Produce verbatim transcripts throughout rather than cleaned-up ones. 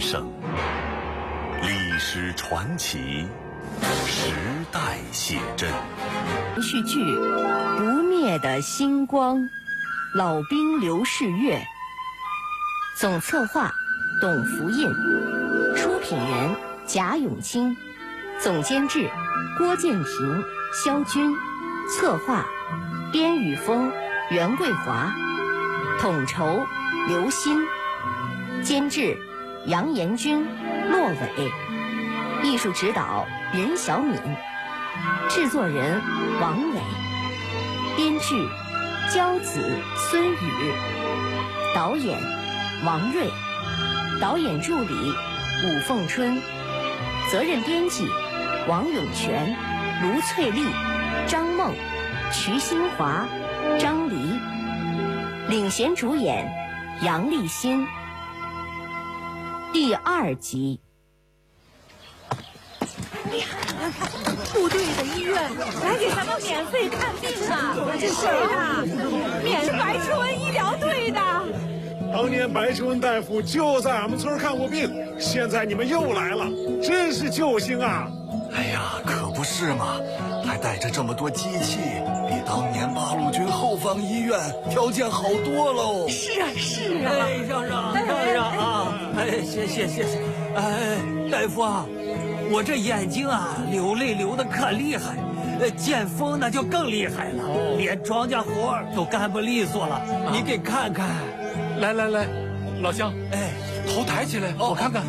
声，历史传奇，时代写真。 连续剧《不灭的星光》，老兵刘世月。总策划董福印，出品人贾永清，总监制郭建平、肖军，策划边雨峰、袁桂华，统筹刘鑫，监制杨延军、骆伟，艺术指导任小敏，制作人王伟，编剧焦子、孙宇，导演王瑞，导演助理武凤春，责任编辑王永全、卢翠丽、张梦、瞿新华、张黎，领衔主演杨立新。第二集。 部队的医院来给咱们免费看病啊！这谁啊？免白春医疗队的。 当年白春大夫就在俺们村看过病，现在你们又来了，真是救星啊！ 哎呀，可不是嘛，还带着这么多机器，比当年八路军后方医院条件好多喽。 是啊，是啊。 哎，让让让让啊！哎，谢谢谢谢。哎，大夫啊，我这眼睛啊流泪流的可厉害，呃，见风那就更厉害了，哦、连庄稼活都干不利索了。啊、你给看看。 来来来，老乡，哎，头抬起来，哦、我看看。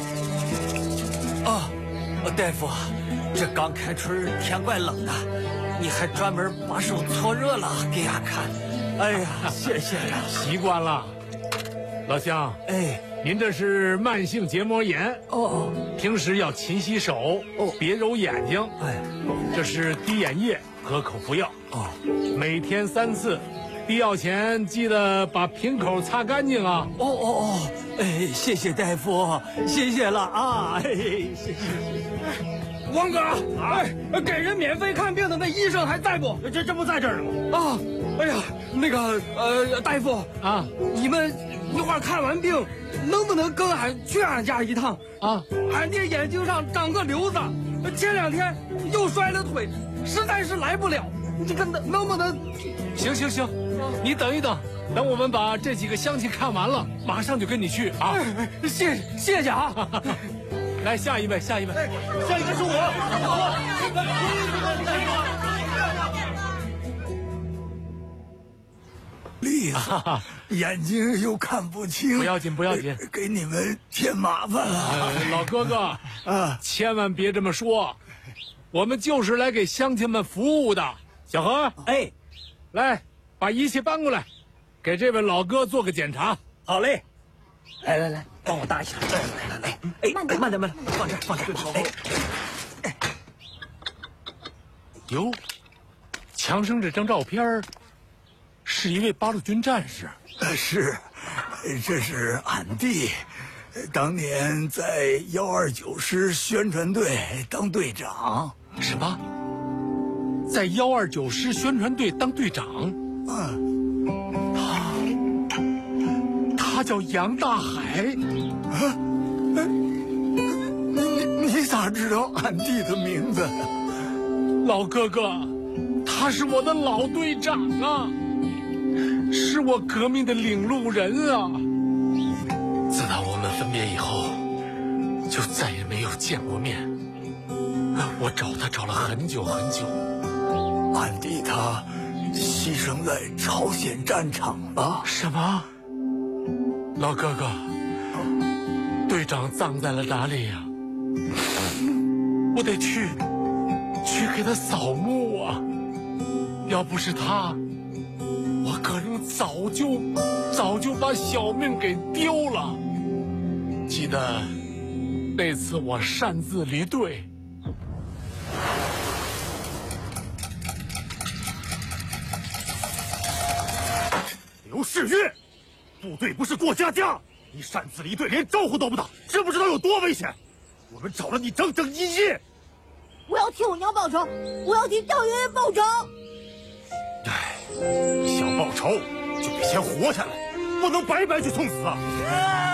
啊，大夫，这刚开春天怪冷的，你还专门把手搓热了给俺看。哎呀，谢谢呀， 习惯了。老乡， 哎， 您这是慢性结膜炎哦， 平时要勤洗手哦，别揉眼睛。 哎， 这是滴眼液和口服药哦，每天三次。滴药前记得把瓶口擦干净啊！ 哦哦哦，哎，谢谢大夫，谢谢了啊！哎，谢谢谢谢。王哥，哎，给人免费看病的那医生还在不？ 这这不在这儿呢啊！哎呀，那个呃，大夫啊， 你们一会儿看完病，能不能跟俺去俺家一趟啊？ 俺这眼睛上长个瘤子，前两天又摔了腿，实在是来不了。这个能能不能？ 行行行。你等一等，等我们把这几个乡亲看完了，马上就跟你去啊！ 谢谢谢啊！ 来，下一位，下一位， 下一个是我。 厉害，眼睛又看不清， 不要紧，不要紧， 给你们添麻烦了。 呃、老哥哥啊，千万别这么说，我们就是来给乡亲们服务的。小何， 哎， 来。把仪器搬过来，给这位老哥做个检查。 好嘞，来来来，帮我搭一下。来来来，哎，慢点慢点慢点，放这儿放这儿。哎，哎， 哟，墙上这张照片是一位八路军战士。 是，这是俺弟，当年在幺二九师宣传队当队长。 什么？在幺二九师宣传队当队长？ 嗯， 他他叫杨大海。 啊，你你咋知道俺弟的名字？ 老哥哥，他是我的老队长啊，是我革命的领路人啊。自打我们分别以后，就再也没有见过面。我找他找了很久很久。 俺弟他牺牲在朝鲜战场了。 什么？老哥哥，队长葬在了哪里呀？我得去，去给他扫墓啊！要不是他，我可能早就早就把小命给丢了。记得那次我擅自离队。 刘世玉，部队不是过家家，你擅自离队，连招呼都不打，知不知道有多危险？我们找了你整整一夜。 我要替我娘报仇，我要替赵爷爷报仇。 哎，想报仇就得先活下来，不能白白去送死啊！